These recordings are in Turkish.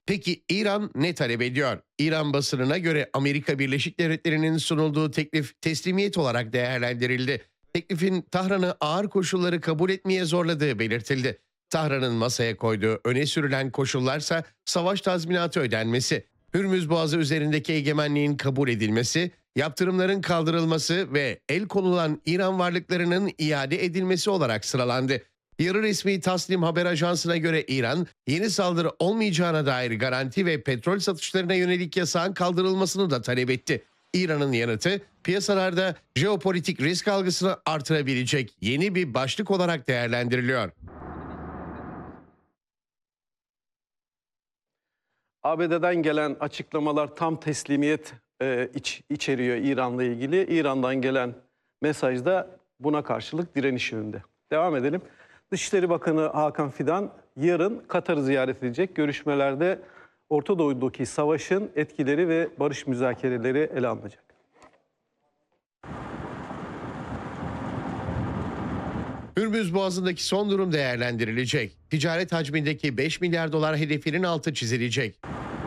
Peki İran ne talep ediyor? İran basınına göre Amerika Birleşik Devletleri'nin sunulduğu teklif teslimiyet olarak değerlendirildi. Teklifin Tahran'ı ağır koşulları kabul etmeye zorladığı belirtildi. Tahran'ın masaya koyduğu öne sürülen koşullarsa savaş tazminatı ödenmesi, Hürmüz Boğazı üzerindeki egemenliğin kabul edilmesi, yaptırımların kaldırılması ve el konulan İran varlıklarının iade edilmesi olarak sıralandı. Yarı resmi Tasnim haber ajansına göre İran, yeni saldırı olmayacağına dair garanti ve petrol satışlarına yönelik yasağın kaldırılmasını da talep etti. İran'ın yanıtı, piyasalarda jeopolitik risk algısını artırabilecek yeni bir başlık olarak değerlendiriliyor. ABD'den gelen açıklamalar tam teslimiyet içeriyor İran'la ilgili. İran'dan gelen mesaj da buna karşılık direniş yönünde. Devam edelim. Dışişleri Bakanı Hakan Fidan yarın Katar'ı ziyaret edecek. Görüşmelerde Orta Doğu'daki savaşın etkileri ve barış müzakereleri ele alınacak. Hürmüz Boğazı'ndaki son durum değerlendirilecek. Ticaret hacmindeki 5 milyar dolar hedefinin altı çizilecek.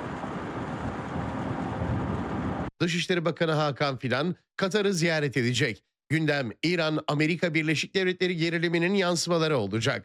Dışişleri Bakanı Hakan Fidan Katar'ı ziyaret edecek. Gündem İran-Amerika Birleşik Devletleri geriliminin yansımaları olacak.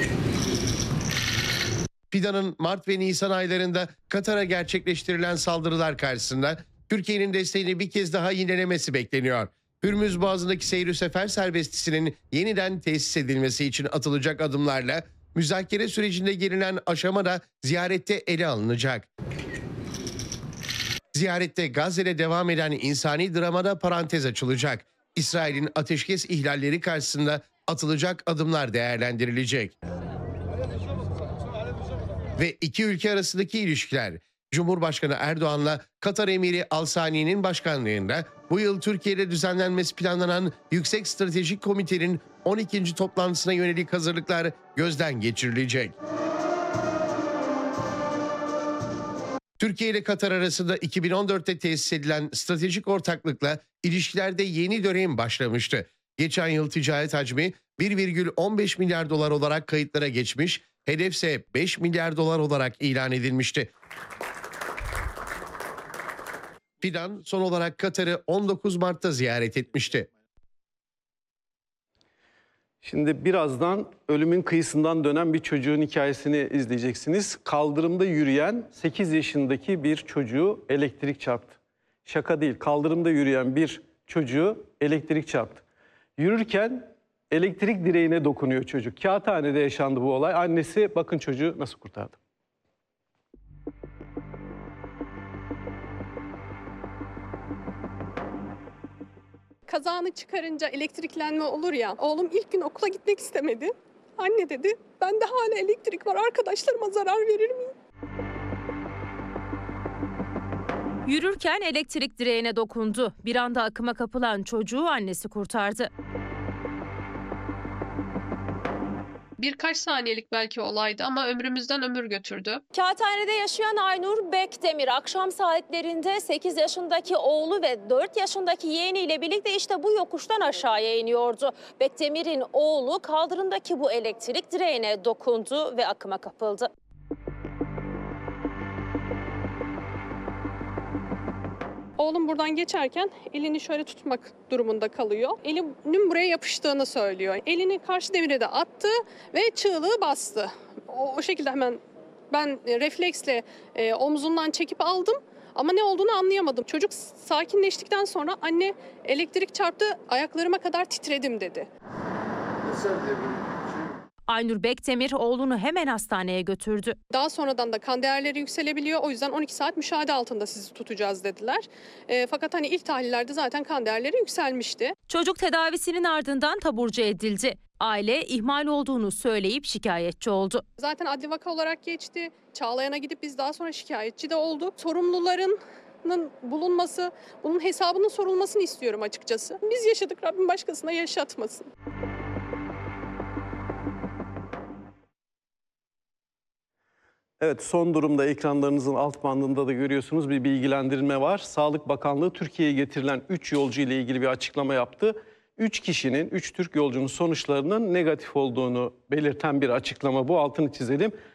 Fidan'ın Mart ve Nisan aylarında Katar'a gerçekleştirilen saldırılar karşısında Türkiye'nin desteğini bir kez daha yinelemesi bekleniyor. Hürmüz Boğazı'ndaki seyir sefer serbestisinin yeniden tesis edilmesi için atılacak adımlarla müzakere sürecinde gelinen aşama da ziyarette ele alınacak. Ziyarette Gazze'de devam eden insani dramada parantez açılacak. İsrail'in ateşkes ihlalleri karşısında atılacak adımlar değerlendirilecek. Ve iki ülke arasındaki ilişkiler. Cumhurbaşkanı Erdoğan'la Katar Emiri Al Sani'nin başkanlığında bu yıl Türkiye'de düzenlenmesi planlanan Yüksek Stratejik Komitenin 12. toplantısına yönelik hazırlıklar gözden geçirilecek. Türkiye ile Katar arasında 2014'te tesis edilen stratejik ortaklıkla ilişkilerde yeni dönem başlamıştı. Geçen yıl ticaret hacmi 1,15 milyar dolar olarak kayıtlara geçmiş, hedefse 5 milyar dolar olarak ilan edilmişti. Fidan son olarak Katar'ı 19 Mart'ta ziyaret etmişti. Şimdi birazdan ölümün kıyısından dönen bir çocuğun hikayesini izleyeceksiniz. Kaldırımda yürüyen 8 yaşındaki bir çocuğu elektrik çarptı. Şaka değil, kaldırımda yürüyen bir çocuğu elektrik çarptı. Yürürken elektrik direğine dokunuyor çocuk. Kağıthane'de yaşandı bu olay. Annesi bakın çocuğu nasıl kurtardı. Kazağını çıkarınca elektriklenme olur ya. Oğlum ilk gün okula gitmek istemedi. Anne dedi, bende hala elektrik var, arkadaşlarıma zarar verir miyim? Yürürken elektrik direğine dokundu. Bir anda akıma kapılan çocuğu annesi kurtardı. Birkaç saniyelik belki olaydı ama ömrümüzden ömür götürdü. Kağıthane'de yaşayan Aynur Bekdemir akşam saatlerinde 8 yaşındaki oğlu ve 4 yaşındaki yeğeniyle birlikte işte bu yokuştan aşağıya iniyordu. Bekdemir'in oğlu kaldırımdaki bu elektrik direğine dokundu ve akıma kapıldı. Oğlum buradan geçerken elini şöyle tutmak durumunda kalıyor. Elinin buraya yapıştığını söylüyor. Elini karşı demire de attı ve çığlığı bastı. O şekilde hemen ben refleksle omzundan çekip aldım. Ama ne olduğunu anlayamadım. Çocuk sakinleştikten sonra anne elektrik çarptı, ayaklarıma kadar titredim dedi. Aynur Bekdemir oğlunu hemen hastaneye götürdü. Daha sonradan da kan değerleri yükselebiliyor. O yüzden 12 saat müşahede altında sizi tutacağız dediler. Fakat hani ilk tahlillerde zaten kan değerleri yükselmişti. Çocuk tedavisinin ardından taburcu edildi. Aile ihmal olduğunu söyleyip şikayetçi oldu. Zaten adli vaka olarak geçti. Çağlayan'a gidip biz daha sonra şikayetçi de olduk. Sorumluların bulunması, bunun hesabının sorulmasını istiyorum açıkçası. Biz yaşadık, Rabbim başkasına yaşatmasın. Evet, son durumda ekranlarınızın alt bandında da görüyorsunuz bir bilgilendirme var. Sağlık Bakanlığı Türkiye'ye getirilen 3 yolcu ile ilgili bir açıklama yaptı. 3 Türk yolcunun sonuçlarının negatif olduğunu belirten bir açıklama bu. Altını çizelim.